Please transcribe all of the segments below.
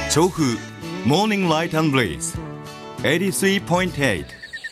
調布モーニングライト&ブレイズ 83.8。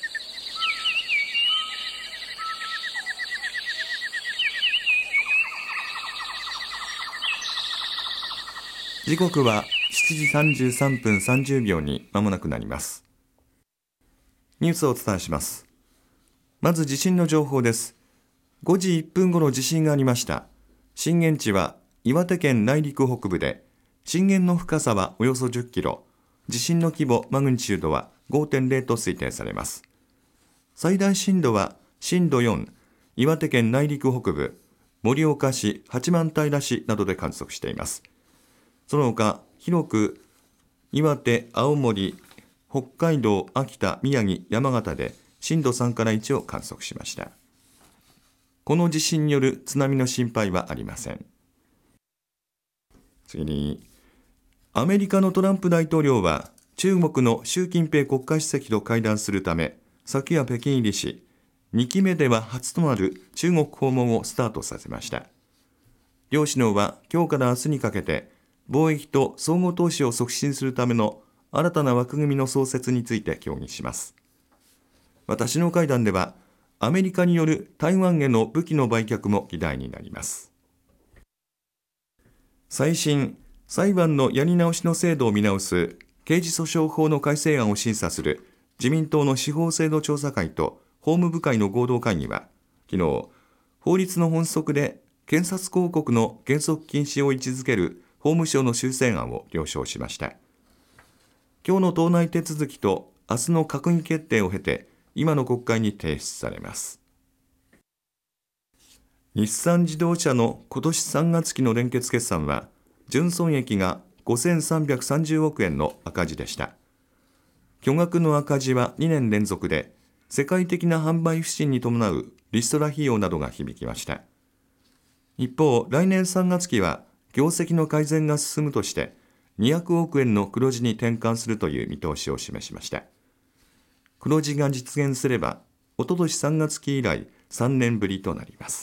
時刻は7時33分30秒に間もなくなります。ニュースをお伝えします。まず地震の情報です。5時1分ごろ地震がありました。震源地は岩手県内陸北部で、震源の深さはおよそ10キロ、地震の規模マグニチュードは 5.0 と推定されます。最大震度は震度4、岩手県内陸北部、盛岡市、八幡平市などで観測しています。その他、広く岩手、青森、北海道、秋田、宮城、山形で震度3から1を観測しました。この地震による津波の心配はありません。次に、アメリカのトランプ大統領は中国の習近平国家主席と会談するため、昨夜北京入りし、2期目では初となる中国訪問をスタートさせました。両首脳は今日から明日にかけて、貿易と相互投資を促進するための新たな枠組みの創設について協議します。また首脳会談では、アメリカによる台湾への武器の売却も議題になります。最新裁判のやり直しの制度を見直す刑事訴訟法の改正案を審査する自民党の司法制度調査会と法務部会の合同会議は、昨日、法律の本則で検察広告の原則禁止を位置づける法務省の修正案を了承しました。今日の党内手続きと明日の閣議決定を経て、今の国会に提出されます。日産自動車の今年3月期の連結決算は、純損益が5330億円の赤字でした。巨額の赤字は2年連続で、世界的な販売不振に伴うリストラ費用などが響きました。一方、来年3月期は業績の改善が進むとして、200億円の黒字に転換するという見通しを示しました。黒字が実現すれば、おととし3月期以来3年ぶりとなります。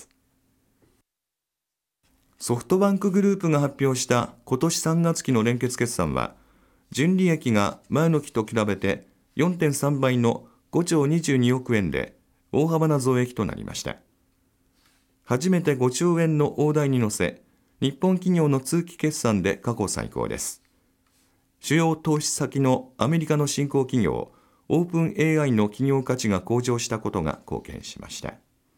ソフトバンクグループが発表した今年3月期の連結決算は、純利益が前の期と比べて 4.3 倍の5兆22億円で大幅な増益となりました。初めて5兆円の大台に乗せ、日本企業の通期決算で過去最高です。主要投資先のアメリカの新興企業、オープン AI の企業価値が向上したことが貢献しました。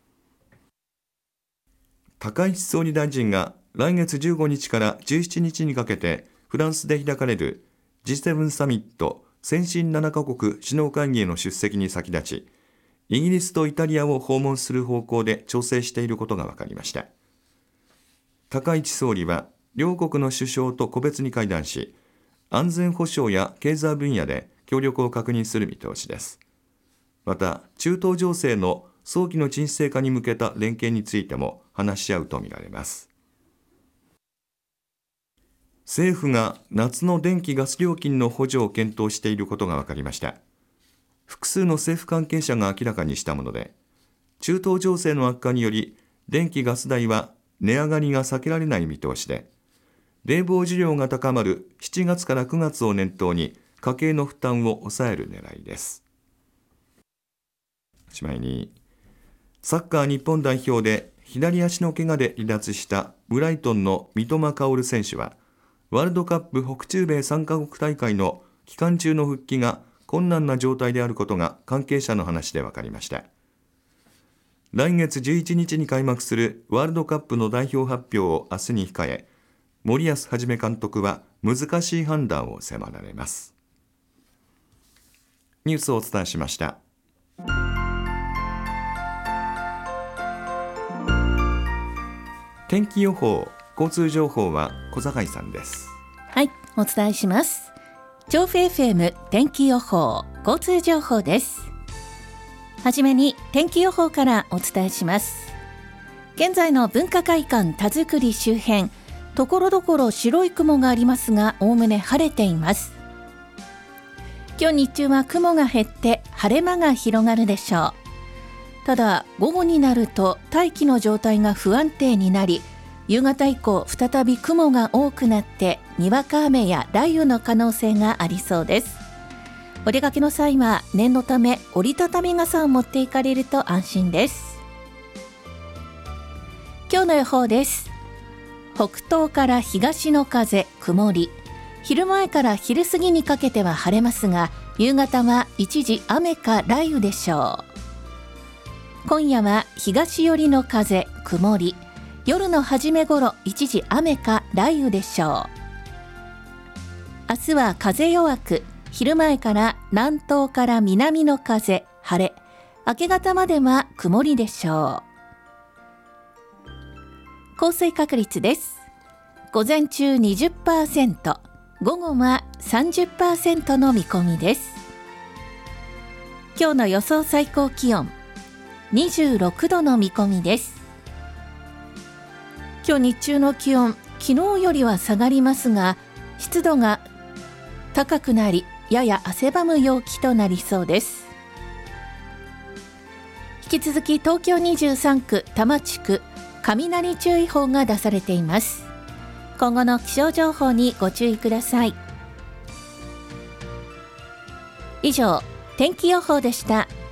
高市総理大臣が来月15日から17日にかけてフランスで開かれる G7 サミット先進7カ国首脳会議への出席に先立ち、イギリスとイタリアを訪問する方向で調整していることが分かりました。高市総理は両国の首相と個別に会談し、安全保障や経済分野で協力を確認する見通しです。また、中東情勢の早期の沈静化に向けた連携についても話し合うとみられます。政府が夏の電気・ガス料金の補助を検討していることが分かりました。複数の政府関係者が明らかにしたもので、中東情勢の悪化により電気・ガス代は値上がりが避けられない見通しで、冷房需要が高まる7月から9月を念頭に家計の負担を抑える狙いです。しまいに、サッカー日本代表で左足の怪我で離脱したブライトンの三笘薫選手は、ワールドカップ北中米3カ国大会の期間中の復帰が困難な状態であることが関係者の話で分かりました。来月11日に開幕するワールドカップの代表発表を明日に控え、森保一監督は難しい判断を迫られます。ニュースをお伝えしました。天気予報、交通情報は小坂井さんです。 はい、お伝えします。調布 FM 天気予報、交通情報です。はじめに天気予報からお伝えします。現在の文化会館田作周辺、ところどころ白い雲がありますが、おおむね晴れています。今日日中は雲が減って晴れ間が広がるでしょう。ただ午後になると大気の状態が不安定になり、 夕方以降再び雲が多くなってにわか雨や雷雨の可能性がありそうです。お出かけの際は念のため折りたたみ傘を持っていかれると安心です。今日の予報です。北東から東の風、曇り。昼前から昼過ぎにかけては晴れますが、夕方は一時雨か雷雨でしょう。今夜は東寄りの風、曇り。夜の初め頃、一時雨か雷雨でしょう。明日は風弱く、昼前から南東から南の風、晴れ。明け方までは曇りでしょう。降水確率です。午前中 20%、午後は 30% の見込みです。今日の予想最高気温、26度の見込みです。今日日中の気温、昨日よりは下がりますが、湿度が高くなり、やや汗ばむ陽気となりそうです。引き続き東京23区多摩地区、雷注意報が出されています。今後の気象情報にご注意ください。以上、天気予報でした。